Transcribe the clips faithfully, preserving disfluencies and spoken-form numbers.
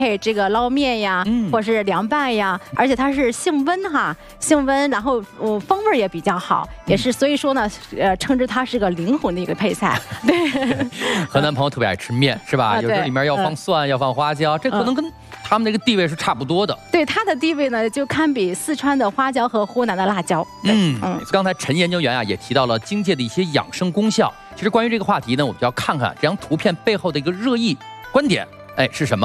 配这个捞面呀，嗯、或是凉拌呀，而且它是性温哈，性温，然后呃风味也比较好，也是所以说呢，呃称之它是个灵魂的一个配菜。对， 河南朋友特别爱吃面是吧？啊、有时候里面要放蒜，嗯、要放花椒，这可能跟他们那个地位是差不多的。 对，它的地位呢就堪比四川的花椒和湖南的辣椒。 嗯嗯，刚才陈研究员啊也提到了荆芥的一些养生功效。其实关于这个话题呢，我们就要看看这张图片背后的一个热议观点，哎是什么？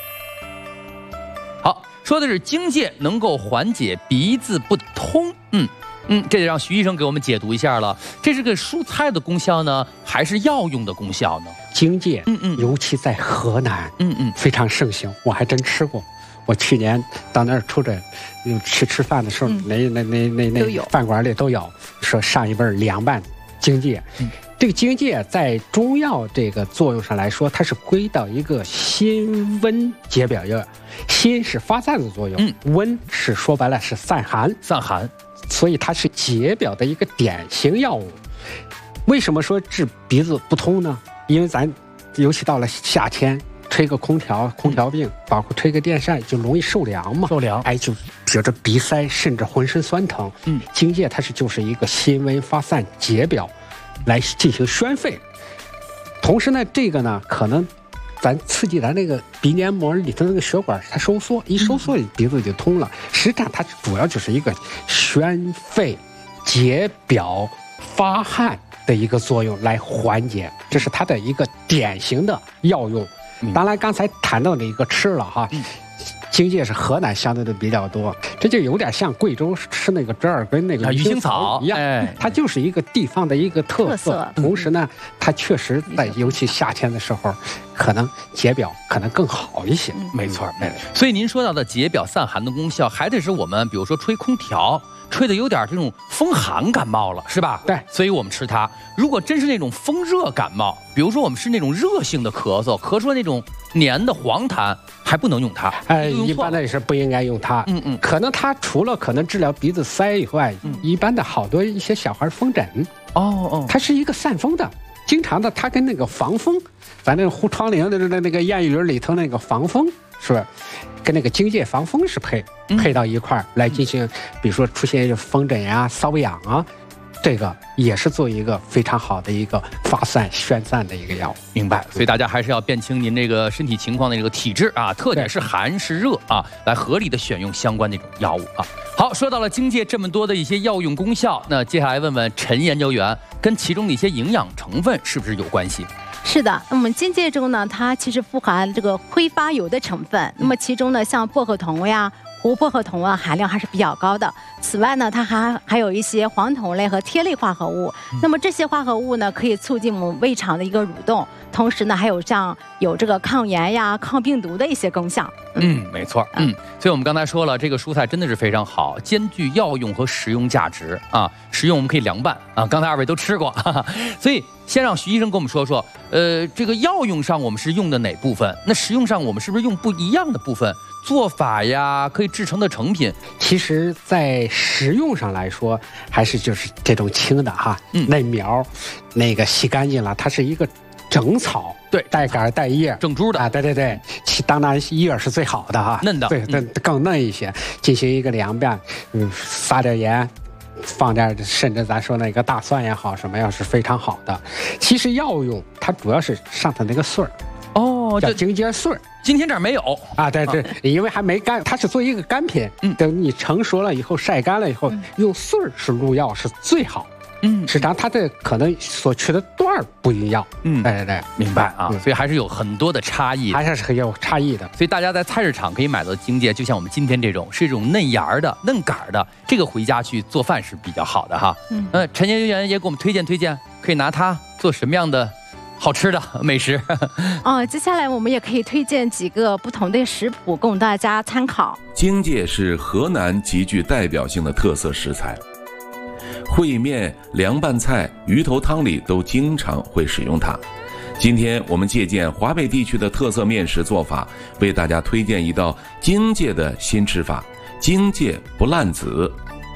好，说的是荆芥能够缓解鼻子不通。嗯嗯，这得让徐医生给我们解读一下了。这是个蔬菜的功效呢，还是药用的功效呢？ 荆芥，嗯嗯，尤其在河南，嗯嗯，非常盛行。我还真吃过。我去年到那儿出来，去吃饭的时候，嗯、那那那那那饭馆里都有，说上一份凉拌荆芥。嗯，这个荆芥在中药这个作用上来说，它是归到一个辛温解表药。辛是发散的作用，嗯，温是说白了是散寒， 散寒， 所以它是解表的一个典型药物。为什么说治鼻子不通呢？因为咱尤其到了夏天，吹个空调，空调病，包括吹个电扇，就容易受凉嘛， 受凉， 哎，就觉着鼻塞，甚至浑身酸疼。嗯，荆芥它是就是一个辛温发散解表，来进行宣肺。同时呢，这个呢可能。咱刺激咱那个鼻黏膜里头那个血管，它收缩，一收缩鼻子就通了。实际上它主要就是一个宣肺、解表、发汗的一个作用来缓解，这是它的一个典型的药用。当然，刚才谈到的一个吃了哈。荆芥是河南相对的比较多，这就有点像贵州吃那个折耳根那个鱼腥草一样，哎、它就是一个地方的一个特色。特色同时呢，它确实在尤其夏天的时候，可能解表可能更好一些。 嗯、没错，哎，所以您说到的解表散寒的功效，还得是我们比如说吹空调。吹的有点这种风寒感冒了，是吧？ 对， 所以我们吃它。如果真是那种风热感冒，比如说我们是那种热性的咳嗽，咳出来那种黏的黄痰，还不能用它。 哎，一般的也是不应该用它。嗯嗯，可能它除了可能治疗鼻子塞以外，嗯、一般的好多一些小孩风疹，哦哦，它是一个散风的。经常的，它跟那个防风，咱那个护窗棂的那那个谚语里头那个防风，是吧？跟那个荆芥防风是配配到一块儿来进行，比如说出现风疹呀、瘙痒啊，这个也是做一个非常好的一个发散宣散的一个药物。 明白。所以大家还是要辨清您这个身体情况的这个体质啊，特点是寒是热啊，来合理的选用相关的这种药物啊。好，说到了荆芥这么多的一些药用功效，那接下来问问陈研究员，跟其中的一些营养成分是不是有关系？ 是的，那么荆芥中呢，它其实富含这个挥发油的成分。那么其中呢，像薄荷酮呀、胡薄荷酮啊，含量还是比较高的。此外呢，它还还有一些黄酮类和萜类化合物。那么这些化合物呢，可以促进我们胃肠的一个蠕动，同时呢，还有像有这个抗炎呀、抗病毒的一些功效。 嗯，没错。嗯，所以我们刚才说了，这个蔬菜真的是非常好，兼具药用和食用价值啊。食用我们可以凉拌啊，刚才二位都吃过，哈哈。所以先让徐医生跟我们说说，呃，这个药用上我们是用的哪部分？那食用上我们是不是用不一样的部分？做法呀，可以制成的成品， 其实在食用上来说，还是就是这种青的哈，嗯，那苗，那个洗干净了，它是一个整草， 对， 带杆带叶， 整株的啊，对对对，其当然叶是最好的哈， 嫩的， 对， 嗯、 更嫩一些，进行一个凉拌，嗯，撒点盐。放点，甚至咱说那个大蒜也好，什么要是非常好的。其实药用它主要是上头那个穗儿， 哦， 叫荆芥穗儿。 今天这儿没有啊，对对，因为还没干，它是做一个干品。嗯，等你成熟了以后，晒干了以后，嗯、用穗儿是入药是最好。嗯，实际上它这可能所取的段儿不一样。嗯，对对对， 明白啊。嗯、所以还是有很多的差异， 还是很有差异的。 所以大家在菜市场可以买到荆芥，就像我们今天这种，是一种嫩芽儿的、嫩杆儿的，这个回家去做饭是比较好的哈。嗯，呃，陈研究员也给我们推荐推荐，可以拿它做什么样的好吃的美食？ 哦，接下来我们也可以推荐几个不同的食谱供大家参考。 荆芥是河南极具代表性的特色食材。烩面、凉拌菜、鱼头汤里都经常会使用它。今天我们借鉴华北地区的特色面食做法，为大家推荐一道荆芥的新吃法——荆芥不烂子。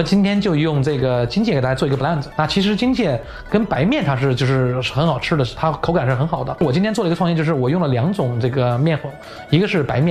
我们今天就用这个荆芥给大家做一个 blend。那其实荆芥跟白面它是就是很好吃的，它口感是很好的。我今天做了一个创新，就是我用了两种这个面粉，一个是白面。